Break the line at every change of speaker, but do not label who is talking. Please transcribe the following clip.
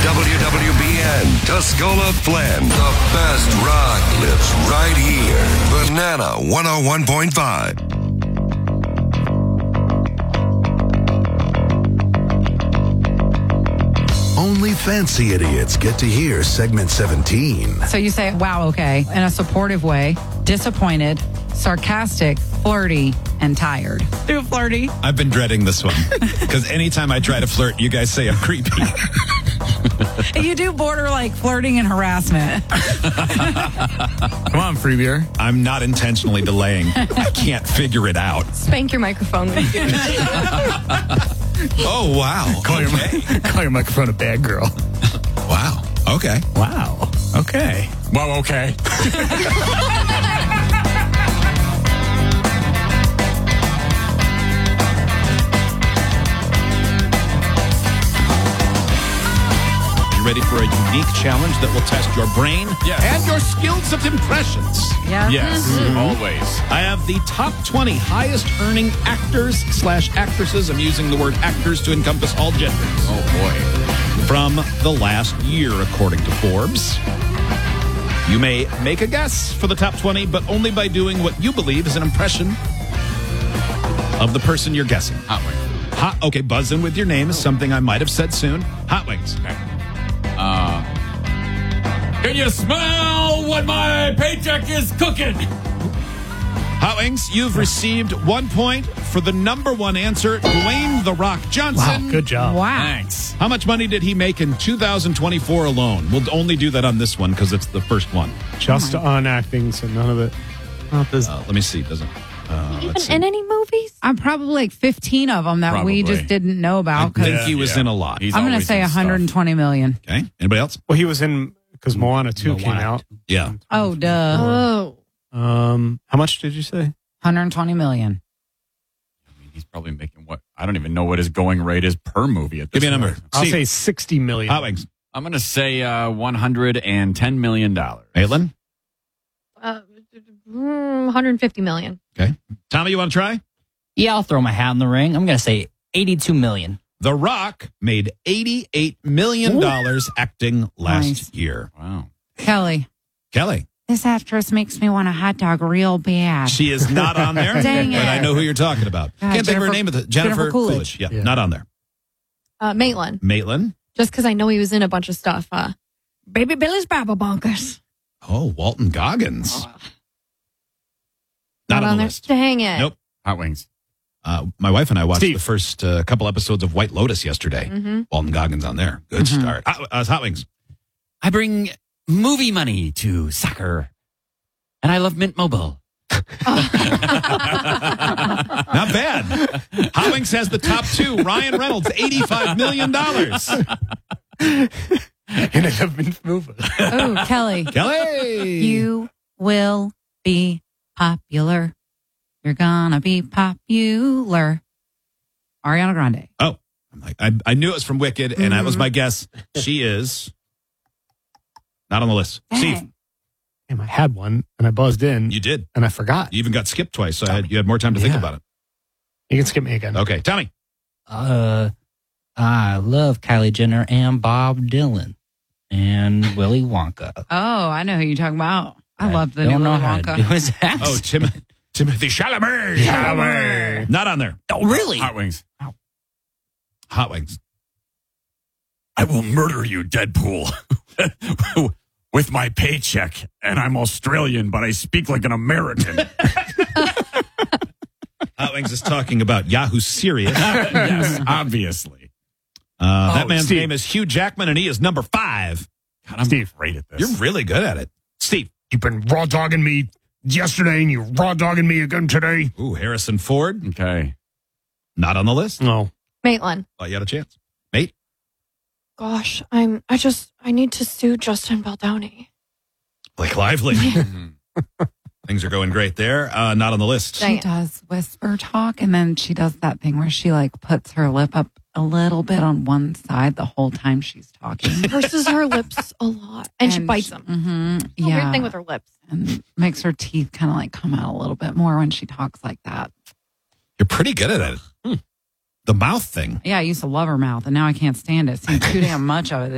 WWBN, Tuscola, Flint. The best rock lives right here. Banana 101.5. Only fancy idiots get to hear segment 17.
So you say, wow, okay, in a supportive way, disappointed, sarcastic, flirty, and tired. Do flirty.
I've been dreading this one because anytime I try to flirt, you guys say I'm creepy.
You do border like flirting and harassment.
Come on, free beer.
I'm not intentionally delaying. I can't figure it out.
Spank your microphone when you do it.
Oh, wow.
Call your microphone a bad girl.
Wow. Okay.
Wow. Okay. Well, okay.
Ready for a unique challenge that will test your brain
Yes.
and your skills of impressions.
Yeah.
Yes, always.
I have the top 20 highest earning actors/actresses. I'm using the word actors to encompass all genders.
Oh, boy.
From the last year, according to Forbes. You may make a guess for the top 20, but only by doing what you believe is an impression of the person you're guessing.
Hot wings.
Okay, buzz in with your name is something I might have said soon. Hot wings.
Okay. Can you smell what my paycheck is cooking?
Hot wings, you've received 1 point for the number one answer, Dwayne "The Rock" Johnson.
Wow, good job.
Wow.
Thanks.
How much money did he make in 2024 alone? We'll only do that on this one because it's the first one.
Just on acting, so none of it. Not this.
Let me see. Doesn't
Even
let's see.
in any movies?
I'm probably like 15 of them that we
Probably.
just didn't know
I
about.
think he was in a lot.
He's
I'm going to
always
say
in stuff.
120 million.
Okay. Anybody else?
Well, he was in because Moana 2 came out.
Yeah.
Oh, duh.
Oh.
How much did you say?
120 million.
I mean, he's probably making what? I don't even know what his going rate is per movie at this
Give me a number.
point.
I'll
Steve.
say 60 million.
Hot wings.
I'm going to say $110 million.
Maitland?
150 million.
Okay. Tommy, you want to try?
Yeah, I'll throw my hat in the ring. I'm going to say 82 million.
The Rock made $88 million acting last
Nice.
year.
Wow.
Kelly,
Kelly.
this actress makes me want a hot dog real bad.
She is not on there.
Dang
But
it.
I know who you're talking about.
God,
Can't think of her
Jennifer-
name. Jennifer
Coolidge.
Yeah,
Yeah.
not on there.
Maitland.
Maitland.
Just because I know he was in a bunch of stuff. Baby Billy's Babble Bonkers.
Oh, Walton Goggins. Not on the
there.
list.
Dang it.
Nope.
Hot wings.
My wife and I watched
Steve.
the first couple episodes of White Lotus yesterday. Walton Goggins on there. Good start. Hot wings.
I bring movie money to soccer, and I love Mint Mobile.
Not bad. Hot Wings has the top two. Ryan Reynolds, $85 million.
And I have been moving.
Oh, Kelly,
Kelly.
you will be popular. You're gonna be popular. Ariana Grande.
Oh, I'm like, I knew it was from Wicked, and that was my guess. She is not on the list. Steve,
Dang.
Damn, I had one and I buzzed in
you did.
and I forgot.
You even got skipped twice, so you had more time to think
Yeah.
about it.
You can skip me again.
Okay, Tommy.
I love Kylie Jenner and Bob Dylan and Willy Wonka.
Oh, I know who you're talking about. I love the new
don't know
Willy
how to do
Wonka.
his accent.
Oh, Timothy Chalamet.
Chalamet.
Not on there.
Oh, really?
Hot wings.
Hot Wings.
I will murder you, Deadpool, with my paycheck. And I'm Australian, but I speak like an American.
Hot Wings is talking about Yahoo Serious.
Yes, obviously.
That man's
Steve.
name is Hugh Jackman, and he is number 5.
God, I'm
Steve.
great at this.
You're really good at it. Steve.
You've been raw dogging me yesterday and you're raw dogging me again today.
Ooh, Harrison Ford.
Okay.
Not on the list.
No.
Maitland.
Oh, you had a chance. Mate.
Gosh, I need to sue Justin Baldoni.
Blake Lively. Things are going great there. Not on the list.
Dang
She
it.
does whisper talk, and then she does that thing where she like puts her lip up a little bit on one side the whole time she's talking.
Purses her lips a lot. And she bites them.
Mm-hmm,
Weird
yeah.
thing with her lips.
And makes her teeth kind of like come out a little bit more when she talks like that.
You're pretty good at it. The mouth thing.
Yeah, I used to love her mouth, and now I can't stand it. Seems too damn much of it.